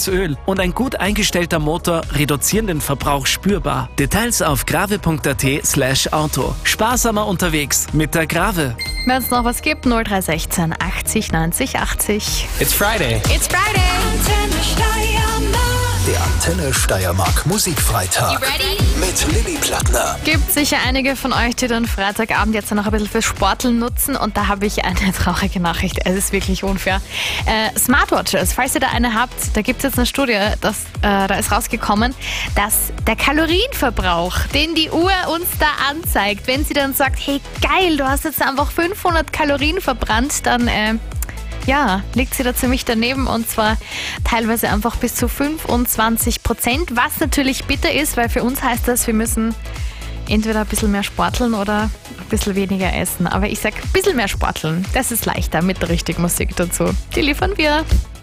Öl und ein gut eingestellter Motor reduzieren den Verbrauch spürbar. Details auf grave.at/auto. Sparsamer unterwegs mit der Grave. Wenn es noch was gibt, 0316 80 90 80. It's Friday. It's Friday! Antenne Steiermark. Der Antenne Steiermark Musikfreitag mit Lilly Plattner. Gibt sicher einige von euch, die den Freitagabend jetzt noch ein bisschen fürs Sporteln nutzen, und da habe ich eine traurige Nachricht. Es ist wirklich unfair. Smartwatches, falls ihr da eine habt, da gibt es jetzt eine Studie, da ist rausgekommen, dass der Kalorienverbrauch, den die Uhr uns da anzeigt, wenn sie dann sagt, hey geil, du hast jetzt einfach 500 Kalorien verbrannt, dann liegt sie da ziemlich daneben, und zwar teilweise einfach bis zu 25%, was natürlich bitter ist, weil für uns heißt das, wir müssen entweder ein bisschen mehr sporteln oder ein bisschen weniger essen. Aber ich sag, ein bisschen mehr sporteln, das ist leichter mit der richtigen Musik dazu. Die liefern wir.